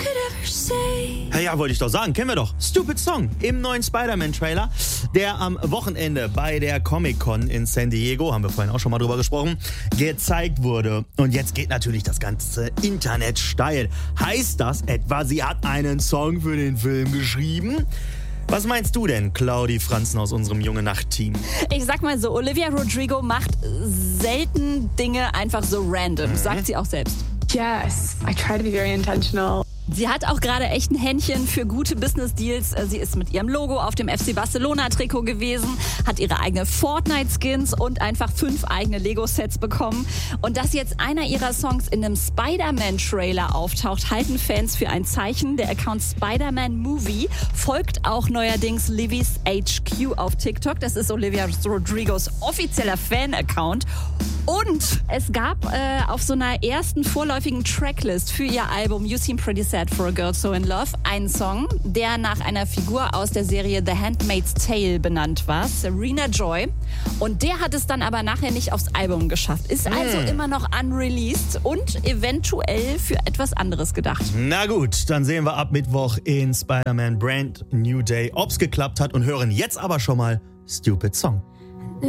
Ja, wollte ich doch sagen, kennen wir doch. Stupid Song im neuen Spider-Man-Trailer, der am Wochenende bei der Comic-Con in San Diego, haben wir vorhin auch schon mal drüber gesprochen, gezeigt wurde. Und jetzt geht natürlich das ganze Internet steil. Heißt das etwa, sie hat einen Song für den Film geschrieben? Was meinst du denn, Claudi Franzen aus unserem Junge Nacht-Team? Ich sag mal so, Olivia Rodrigo macht selten Dinge einfach so random, sagt sie auch selbst. Yes, I try to be very intentional. Sie hat auch gerade echt ein Händchen für gute Business-Deals. Sie ist mit ihrem Logo auf dem FC Barcelona-Trikot gewesen, hat ihre eigene Fortnite-Skins und einfach 5 eigene Lego-Sets bekommen. Und dass jetzt einer ihrer Songs in einem Spider-Man-Trailer auftaucht, halten Fans für ein Zeichen. Der Account Spider-Man Movie folgt auch neuerdings Livy's HQ auf TikTok. Das ist Olivia Rodrigos offizieller Fan-Account. Und es gab auf so einer ersten vorläufigen Tracklist für ihr Album You Seem Pretty Sad for a Girl So in Love einen Song, der nach einer Figur aus der Serie The Handmaid's Tale benannt war, Serena Joy. Und der hat es dann aber nachher nicht aufs Album geschafft. Ist also immer noch unreleased und eventuell für etwas anderes gedacht. Na gut, dann sehen wir ab Mittwoch in Spider-Man Brand New Day, ob's geklappt hat und hören jetzt aber schon mal Stupid Song.